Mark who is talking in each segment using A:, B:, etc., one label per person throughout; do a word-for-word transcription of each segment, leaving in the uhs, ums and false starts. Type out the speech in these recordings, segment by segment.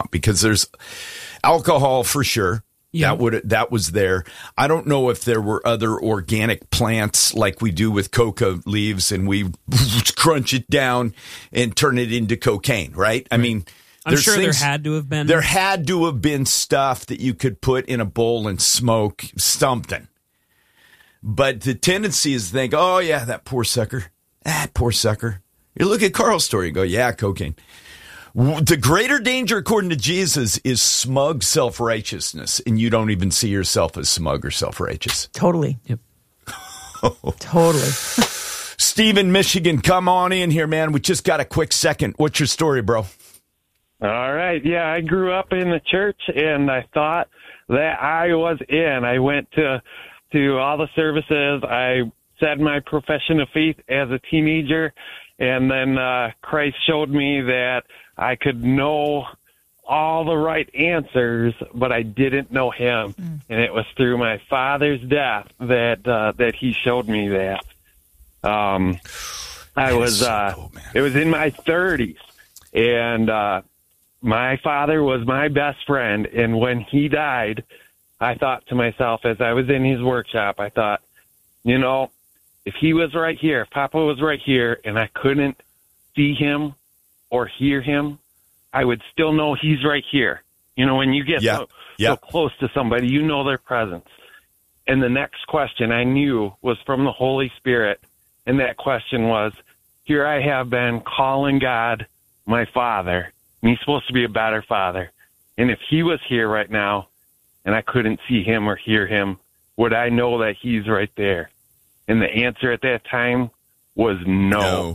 A: because there's alcohol for sure.
B: Yeah.
A: That would that was there. I don't know if there were other organic plants like we do with coca leaves, and we crunch it down and turn it into cocaine, right? I mean,
B: I'm sure things, there had to have been.
A: There had to have been stuff that you could put in a bowl and smoke something. But the tendency is to think, oh, yeah, that poor sucker. That poor sucker. You look at Carl's story and go, yeah, cocaine. The greater danger, according to Jesus, is smug self-righteousness, and you don't even see yourself as smug or self-righteous.
C: Totally.
B: Yep.
C: Totally.
A: Steve in Michigan, come on in here, man. We just got a quick second. What's your story, bro?
D: All right. Yeah, I grew up in the church, and I thought that I was in. I went to to all the services. I said my profession of faith as a teenager, and then uh, Christ showed me that I could know all the right answers, but I didn't know him. Mm. And it was through my father's death that uh, that he showed me that. Um, I was, so uh, cool, it was in my thirties, and uh, my father was my best friend. And when he died, I thought to myself, as I was in his workshop, I thought, you know, if he was right here, if Papa was right here, and I couldn't see him or hear him, I would still know he's right here. You know, when you get
A: yeah.
D: so,
A: yeah.
D: so close to somebody, you know their presence. And the next question I knew was from the Holy Spirit, and that question was, here I have been calling God my Father, and he's supposed to be a better Father. And if he was here right now and I couldn't see him or hear him, would I know that he's right there? And the answer at that time was no.
A: no.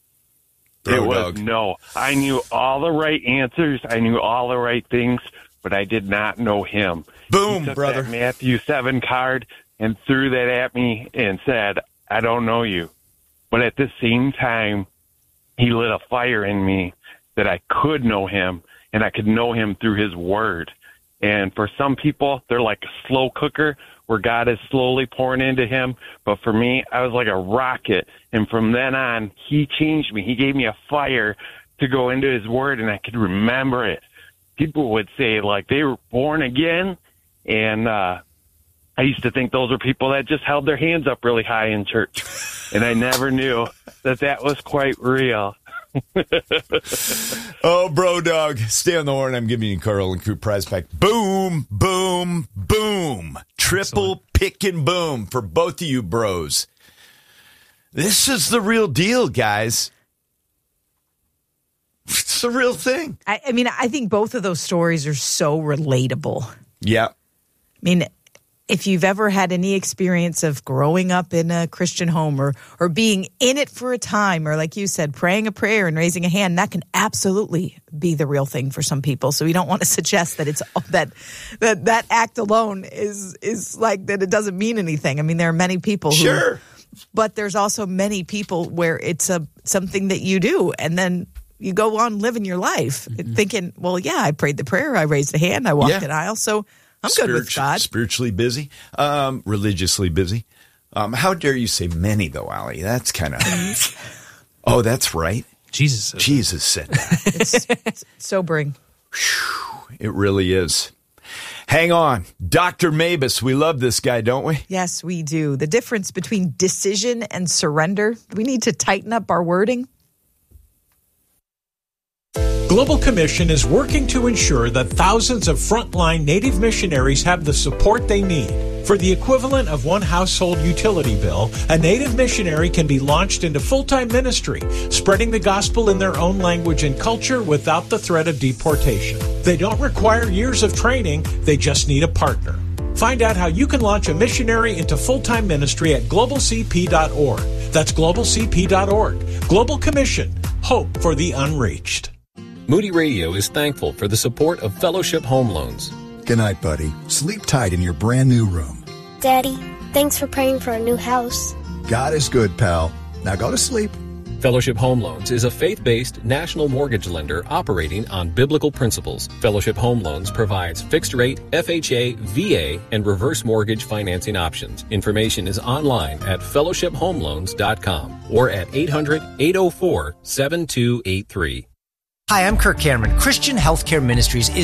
D: It
A: Bro,
D: was
A: dog.
D: no. I knew all the right answers. I knew all the right things, but I did not know him.
A: Boom,
D: he took
A: brother.
D: That Matthew seven card and threw that at me and said, I don't know you. But at the same time, he lit a fire in me that I could know him, and I could know him through his word. And for some people, they're like a slow cooker where God is slowly pouring into him. But for me, I was like a rocket. And from then on, he changed me. He gave me a fire to go into his word, and I could remember it. People would say, like, they were born again. And uh, I used to think those were people that just held their hands up really high in church. And I never knew that that was quite real.
A: Oh, bro, dog. Stay on the horn. I'm giving you Carl and Crew prize pack. Boom, boom, boom. Triple Excellent. Pick and boom for both of you bros. This is the real deal, guys. It's the real thing.
C: I, I mean, I think both of those stories are so relatable.
A: Yeah.
C: I mean, if you've ever had any experience of growing up in a Christian home or or being in it for a time, or like you said, praying a prayer and raising a hand, that can absolutely be the real thing for some people. So we don't want to suggest that it's that that that act alone is is like that it doesn't mean anything. I mean, there are many people who,
A: sure,
C: but there's also many people where it's a something that you do, and then you go on living your life mm-hmm. thinking, well, yeah, I prayed the prayer, I raised a hand, I walked yeah. an aisle, so I'm good
A: Spirit-
C: with God.
A: Spiritually busy, um, religiously busy. Um, how dare you say many, though, Allie? That's kind of... Oh, that's right.
B: Jesus said
A: Jesus said that.
C: It's, it's sobering.
A: Whew, it really is. Hang on. Doctor Mabus, we love this guy, don't we?
C: Yes, we do. The difference between decision and surrender. We need to tighten up our wording.
E: Global Commission is working to ensure that thousands of frontline Native missionaries have the support they need. For the equivalent of one household utility bill, a Native missionary can be launched into full-time ministry, spreading the gospel in their own language and culture without the threat of deportation. They don't require years of training, they just need a partner. Find out how you can launch a missionary into full-time ministry at global c p dot org. That's global c p dot org. Global Commission. Hope for the unreached.
F: Moody Radio is thankful for the support of Fellowship Home Loans.
G: Good night, buddy. Sleep tight in your brand new room.
H: Daddy, thanks for praying for a new house.
G: God is good, pal. Now go to sleep.
F: Fellowship Home Loans is a faith-based national mortgage lender operating on biblical principles. Fellowship Home Loans provides fixed-rate, F H A, V A, and reverse mortgage financing options. Information is online at fellowship home loans dot com or at eight hundred, eight oh four, seven two eight three.
I: Hi, I'm Kirk Cameron. Christian Healthcare Ministries is